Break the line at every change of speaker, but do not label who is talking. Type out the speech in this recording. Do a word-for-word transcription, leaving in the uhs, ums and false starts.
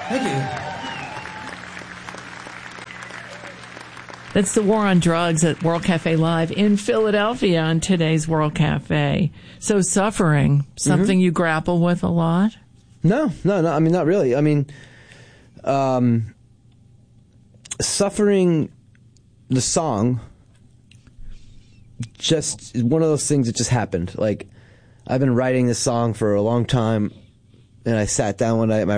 Thank you.
That's the War on Drugs at World Cafe Live in Philadelphia on today's World Cafe. So suffering, something mm-hmm. you grapple with a lot?
No, no, no. I mean, not really. I mean, um, suffering, the song, just one of those things that just happened. Like, I've been writing this song for a long time, and I sat down one night at my